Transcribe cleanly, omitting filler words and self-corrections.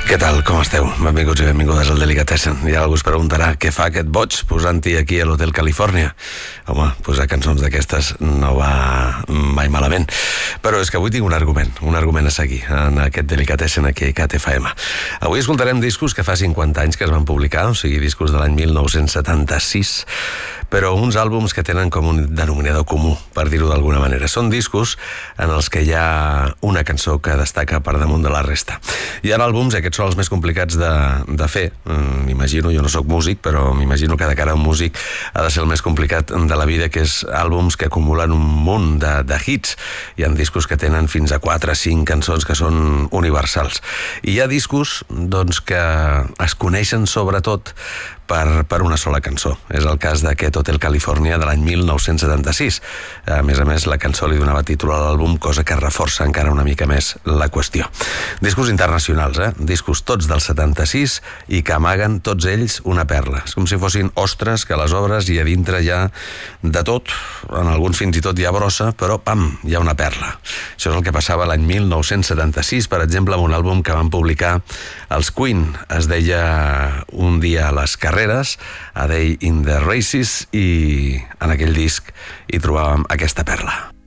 Què tal, com esteu? Benvinguts i benvingudes al Delicatessen. Ja algú es preguntarà què fa aquest boig posant-hi aquí a l'Hotel Califòrnia. Home, posar cançons d'aquestes no va mai malament. Però és que avui tinc un argument a seguir en aquest Delicatessen aquí a ICAT FM. Avui escoltarem discos que fa 50 anys que es van publicar, o sigui, discos de l'any 1976, però uns àlbums que tenen com un denominador comú, per dir-ho d'alguna manera. Són discos en els que hi ha una cançó que destaca per damunt de la resta. Hi ha àlbums, aquests són els més complicats de fer. M'imagino, jo no sóc músic, però m'imagino que de cara a un músic ha de ser el més complicat de la vida, que és àlbums que acumulen un munt de hits. Hi ha discos que tenen fins a 4 o 5 cançons que són universals. I hi ha discos doncs, que es coneixen sobretot per una sola cançó. És el cas d'aquest Hotel Califòrnia de l'any 1976. A més, la cançó li donava títol a l'àlbum, cosa que reforça encara una mica més la qüestió. Discos internacionals, discos tots del 76 i que amaguen tots ells una perla. És com si fossin ostres que a les obres i a dintre hi ha de tot, en alguns fins i tot hi ha brossa, però pam, hi ha una perla. Això és el que passava l'any 1976, per exemple, amb un àlbum que van publicar els Queen. Es deia Un dia a les carreres, A Day in the Races, i en aquell disc hi trobàvem aquesta perla.